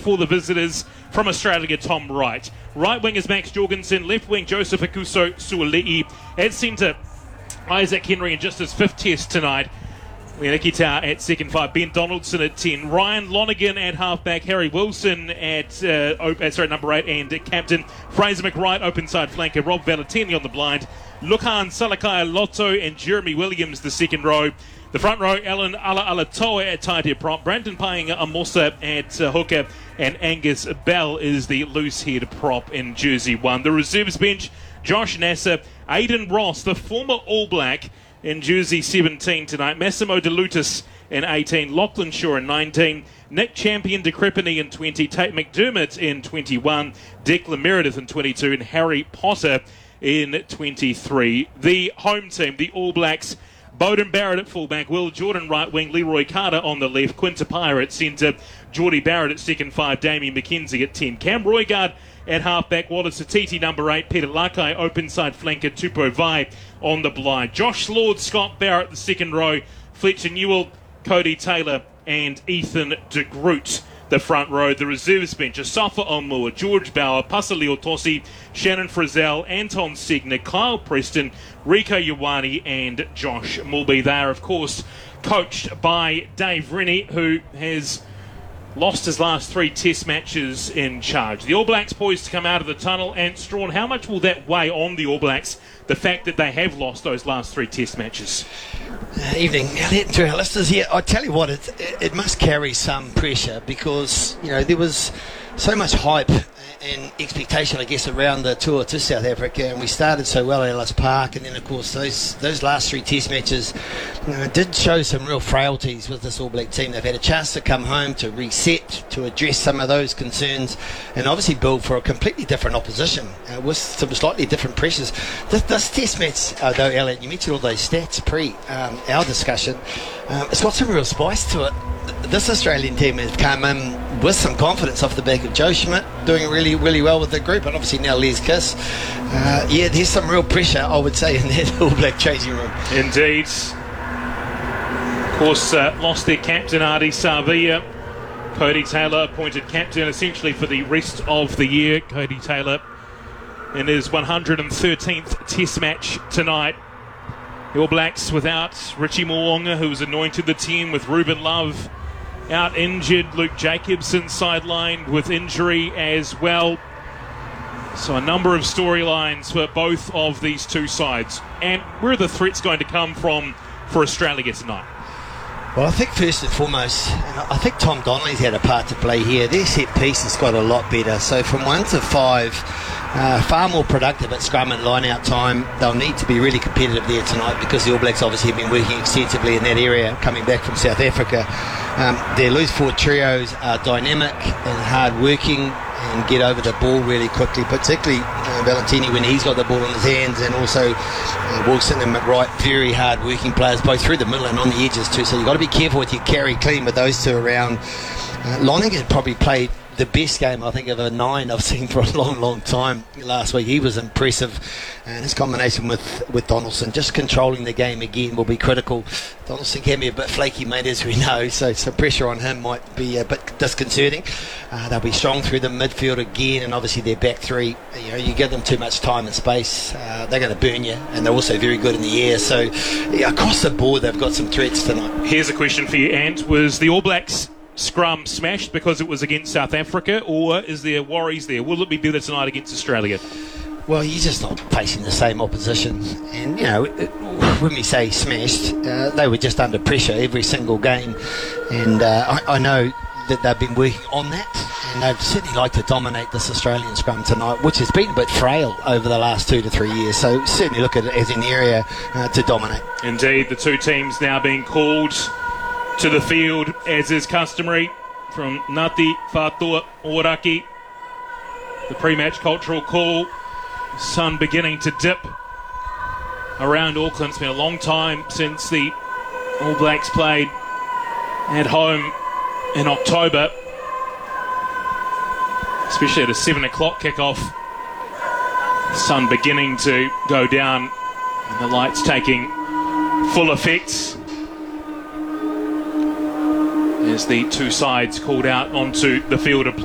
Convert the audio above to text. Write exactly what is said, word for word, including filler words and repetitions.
for the visitors from Australia, Tom Wright. Right wing is Max Jorgensen, left wing Joseph Akuso Suoli'i. At centre, Isaac Henry in just his fifth test tonight. Nikita at second five, Ben Donaldson at ten, Ryan Lonergan at halfback, Harry Wilson at uh, op- sorry number eight and uh, captain, Fraser McWright open side flanker, Rob Valentini on the blind, Lukhan Salakai Lotto and Jeremy Williams the second row. The front row, Alan Ala Alatoa at tight head prop, Brandon Painga Amosa at uh, hooker, and Angus Bell is the loose head prop in jersey one. The reserves bench, Josh Nasser, Aidan Ross, the former All Black, in jersey seventeen tonight, Massimo De Lutis in eighteen, Lachlan Shaw in nineteen, Nick Champion de Crepini in twenty, Tate McDermott in twenty-one, Declan Meredith in twenty-two, and Harry Potter in twenty-three. The home team, the All Blacks, Bowden Barrett at fullback, Will Jordan right wing, Leroy Carter on the left, Quinta Pyre at centre, Geordie Barrett at second five, Damien McKenzie at ten, Cam Roigard at halfback, Wallace Atiti number eight, Peter Lakai open side flanker, Tupou Vai on the blind, Josh Lord, Scott Barrett the second row, Fletcher Newell, Cody Taylor and Ethan de Groot the front row. The reserves bench, Asafa Omua, George Bauer, Pasali Otosi, Shannon Frizzell, Anton Segner, Kyle Preston, Rico Ioane and Josh Mulby. They are of course coached by Dave Rennie, who has lost his last three test matches in charge. The All Blacks poised to come out of the tunnel, and Strawn, how much will that weigh on the All Blacks, the fact that they have lost those last three test matches? Uh, evening, Elliot, to our listeners here. I tell you what, it, it must carry some pressure because, you know, there was so much hype and expectation, I guess, around the tour to South Africa, and we started so well at Ellis Park, and then of course those those last three test matches, you know, did show some real frailties with this All Black team. They've had a chance to come home, to reset, to address some of those concerns, and obviously build for a completely different opposition uh, with some slightly different pressures. This, this test match, uh, though, Elliot, you mentioned all those stats pre um, our discussion, um, it's got some real spice to it. This Australian team has come in with some confidence off the back of Joe Schmidt doing really, really well with the group, and obviously now Les Kiss. Uh, yeah, there's some real pressure, I would say, in that All Black changing room. Indeed. Of course, uh, lost their captain, Ardie Savia. Cody Taylor appointed captain essentially for the rest of the year. Cody Taylor in his one hundred thirteenth test match tonight. The All Blacks without Richie Mo'unga, who was anointed the team, with Ruben Love out injured, Luke Jacobson sidelined with injury as well. So a number of storylines for both of these two sides. And where are the threats going to come from for Australia tonight? Well, I think first and foremost, and I think Tom Donnelly's had a part to play here. Their set piece has got a lot better. So from one to five, uh, far more productive at scrum and line-out time. They'll need to be really competitive there tonight because the All Blacks obviously have been working extensively in that area coming back from South Africa. Um, their loose forward trios are dynamic and hard-working and get over the ball really quickly, particularly uh, Valentini when he's got the ball in his hands, and also uh, Wilson and McWright, very hard working players both through the middle and on the edges too, so you've got to be careful with your carry clean with those two around. uh, Lonergan probably played the best game I think of a nine I've seen for a long long time last week. He was impressive, and his combination with, with Donaldson just controlling the game again will be critical. Donaldson can be a bit flaky, mate, as we know, so some pressure on him might be a bit disconcerting. Uh, they'll be strong through the midfield again, and obviously their back three, you know, you give them too much time and space, uh, they're going to burn you, and they're also very good in the air. So yeah, across the board they've got some threats tonight. Here's a question for you, Ant. Was the All Blacks scrum smashed because it was against South Africa, or is there worries there? Will it be better tonight against Australia? Well, you're just not facing the same opposition, and you know, when we say smashed, uh, they were just under pressure every single game, and uh, I, I know that they've been working on that, and they'd certainly like to dominate this Australian scrum tonight, which has been a bit frail over the last two to three years, so certainly look at it as an area uh, to dominate. Indeed, the two teams now being called to the field, as is customary, from Ngāti Whātua Ōrākei. The pre-match cultural call, sun beginning to dip around Auckland. It's been a long time since the All Blacks played at home in October, especially at a seven o'clock kickoff. The sun beginning to go down and the lights taking full effect as the two sides called out onto the field of play.